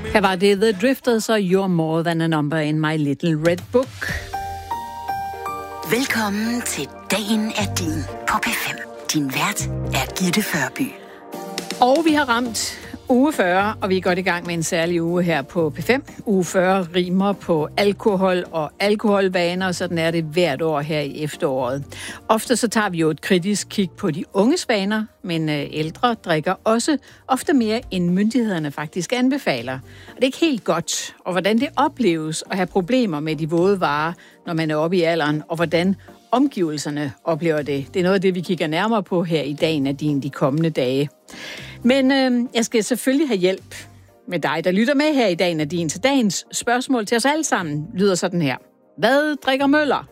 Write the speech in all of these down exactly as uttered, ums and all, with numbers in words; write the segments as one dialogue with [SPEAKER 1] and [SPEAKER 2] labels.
[SPEAKER 1] Her var det The Drifters og You're More Than a Number in My Little Red Book.
[SPEAKER 2] Velkommen til Dagen er din på P fem. Din vært er Gitte Førby.
[SPEAKER 1] Og vi har ramt uge fyrre, og vi er godt i gang med en særlig uge her på P fem. Uge fyrre rimer på alkohol og alkoholvaner, sådan er det hvert år her i efteråret. Ofte så tager vi jo et kritisk kig på de unges vaner, men ældre drikker også ofte mere, end myndighederne faktisk anbefaler. Og det er ikke helt godt, og hvordan det opleves at have problemer med de våde varer, når man er oppe i alderen, og hvordan omgivelserne oplever det. Det er noget af det, vi kigger nærmere på her i Dagen af din de kommende dage. Men øh, jeg skal selvfølgelig have hjælp med dig, der lytter med her i Dagen af din. Så dagens spørgsmål til os alle sammen lyder sådan her. Hvad drikker Møller?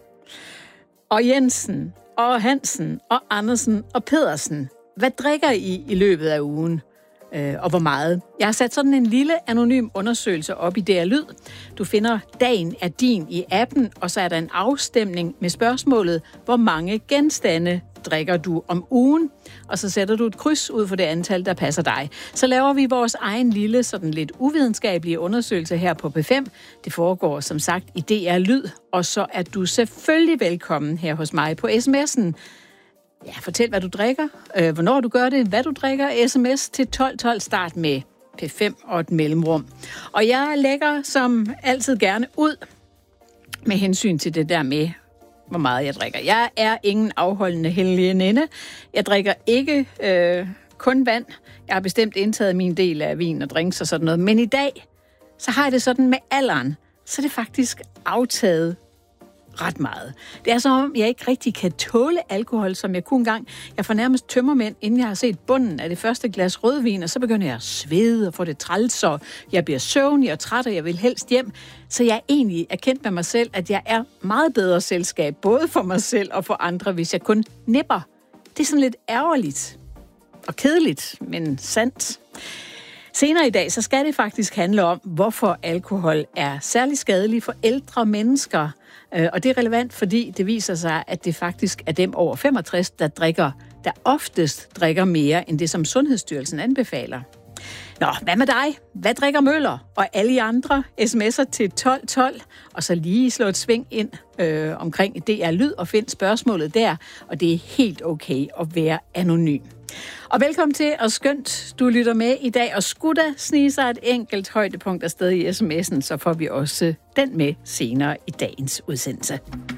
[SPEAKER 1] Og Jensen, og Hansen, og Andersen, og Pedersen. Hvad drikker I i løbet af ugen? Øh, og hvor meget? Jeg har sat sådan en lille anonym undersøgelse op i D R Lyd. Du finder Dagen er din i appen, og så er der en afstemning med spørgsmålet, hvor mange genstande drikker du om ugen? Og så sætter du et kryds ud for det antal, der passer dig. Så laver vi vores egen lille, sådan lidt uvidenskabelige undersøgelse her på P fem. Det foregår som sagt i D R Lyd, og så er du selvfølgelig velkommen her hos mig på sms'en. Ja, fortæl, hvad du drikker, øh, hvornår du gør det, hvad du drikker. Sms til tolv tolv, start med P fem og et mellemrum. Og jeg lægger som altid gerne ud med hensyn til det der med, hvor meget jeg drikker. Jeg er ingen afholdende helgeninde. Jeg drikker ikke øh, kun vand. Jeg har bestemt indtaget min del af vin og drinks og sådan noget. Men i dag, så har jeg det sådan med alderen, så er det faktisk aftaget ret meget. Det er som om, jeg ikke rigtig kan tåle alkohol, som jeg kunne engang. Jeg får nærmest tømmermænd, inden jeg har set bunden af det første glas rødvin, og så begynder jeg at svede og få det træls, og jeg bliver søvnig og træt, og jeg vil helst hjem. Så jeg er egentlig erkendt med mig selv, at jeg er meget bedre selskab, både for mig selv og for andre, hvis jeg kun nipper. Det er sådan lidt ærgerligt og kedeligt, men sandt. Senere i dag, så skal det faktisk handle om, hvorfor alkohol er særlig skadelig for ældre mennesker. Og det er relevant, fordi det viser sig, at det faktisk er dem over femogtres, der drikker, der oftest drikker mere, end det, som Sundhedsstyrelsen anbefaler. Nå, hvad med dig? Hvad drikker Møller? Og alle I andre sms'er til tolv tolv, og så lige slå et sving ind øh, omkring D R Lyd og find spørgsmålet der, og det er helt okay at være anonym. Og velkommen til, og skønt, du lytter med i dag, og skulle der snige sig et enkelt højdepunkt afsted i sms'en, så får vi også den med senere i dagens udsendelse.